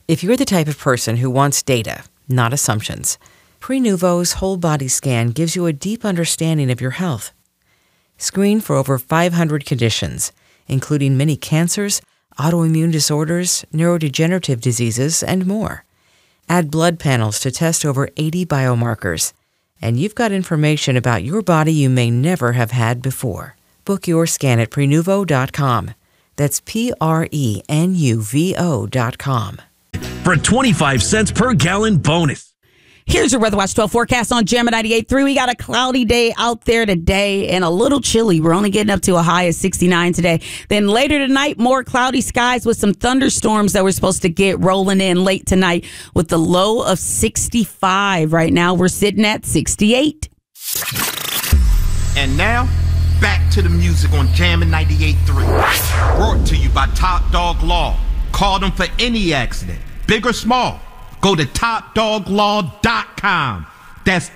If you're the type of person who wants data, not assumptions, Prenuvo's whole body scan gives you a deep understanding of your health. Screen for over 500 conditions, including many cancers, autoimmune disorders, neurodegenerative diseases, and more. Add blood panels to test over 80 biomarkers, and you've got information about your body you may never have had before. Book your scan at Prenuvo.com. That's Prenuvo.com. For a 25 cents per gallon bonus. Here's your Weather Watch 12 forecast on Jammin' 98.3. We got a cloudy day out there today and a little chilly. We're only getting up to a high of 69 today. Then later tonight, more cloudy skies with some thunderstorms that we're supposed to get rolling in late tonight with the low of 65. Right now, we're sitting at 68. And now, back to the music on Jammin' 98.3. Brought to you by Top Dog Law. Call them for any accident, big or small. Go to TopDogLaw.com. That's